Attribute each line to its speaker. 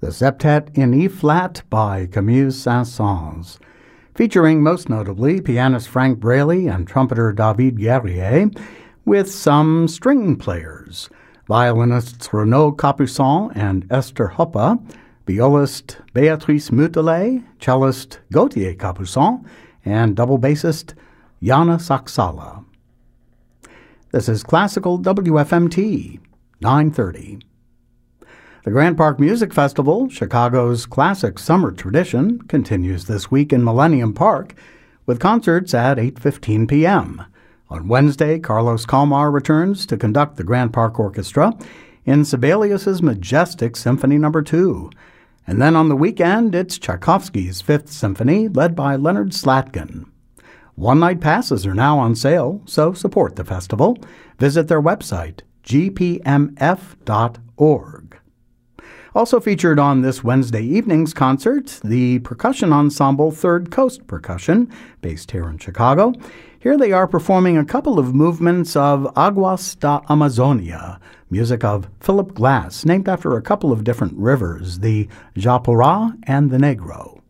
Speaker 1: the Septet in E-flat by Camille Saint-Saëns, featuring most notably pianist Frank Braley and trumpeter David Guerrier, with some string players, violinists Renaud Capuçon and Esther Hoppe, violist Béatrice Mutelet, cellist Gauthier Capuçon, and double bassist Jana Saksala. This is Classical WFMT, 930. The Grant Park Music Festival, Chicago's classic summer tradition, continues this week in Millennium Park with concerts at 8:15 p.m. On Wednesday, Carlos Kalmar returns to conduct the Grant Park Orchestra in Sibelius's majestic Symphony No. 2. And then on the weekend, it's Tchaikovsky's Fifth Symphony, led by Leonard Slatkin. One-night passes are now on sale, so support the festival. Visit their website, gpmf.org. Also featured on this Wednesday evening's concert, the percussion ensemble Third Coast Percussion, based here in Chicago. Here they are performing a couple of movements of Aguas da Amazonia, music of Philip Glass, named after a couple of different rivers, the Japurá and the Negro.